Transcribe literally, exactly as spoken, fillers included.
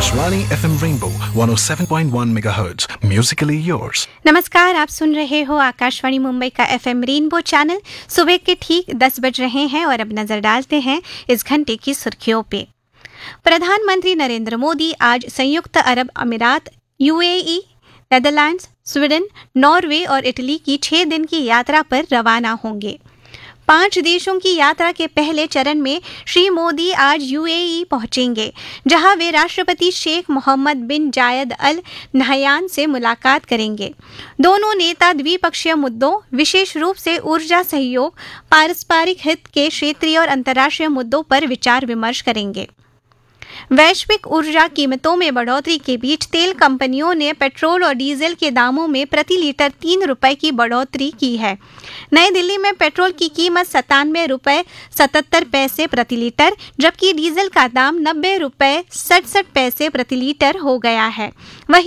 Akashvani FM rainbow one oh seven point one megahertz, Musically yours. नमस्कार, आप सुन रहे हो आकाशवाणी मुंबई का एफएम रेनबो चैनल। सुबह के ठीक दस बज रहे हैं और अब नजर डालते हैं इस घंटे की सुर्खियों पे। प्रधानमंत्री नरेंद्र मोदी आज संयुक्त अरब अमीरात, यूएई, नेदरलैंड्स, स्वीडन, नॉर्वे और इटली की छह दिन की यात्रा पर रवाना होंगे। पांच देशों की यात्रा के पहले चरण में श्री मोदी आज यूएई पहुंचेंगे, जहां वे राष्ट्रपति शेख मोहम्मद बिन जायद अल नहयान से मुलाकात करेंगे। दोनों नेता द्विपक्षीय मुद्दों, विशेष रूप से ऊर्जा सहयोग, पारस्परिक हित के क्षेत्रीय और अंतर्राष्ट्रीय मुद्दों पर विचार विमर्श करेंगे। वैश्विक ऊर्जा कीमतों में बढ़ोतरी के बीच तेल कंपनियों ने पेट्रोल और डीजल के दामों में प्रति लीटर तीन रुपए की बढ़ोतरी की है। नई दिल्ली में पेट्रोल की कीमत सत्तानवे रुपए सतहत्तर पैसे प्रति लीटर, जबकि डीजल का दाम नब्बे रुपए सड़सठ पैसे प्रति लीटर हो गया है। वहीं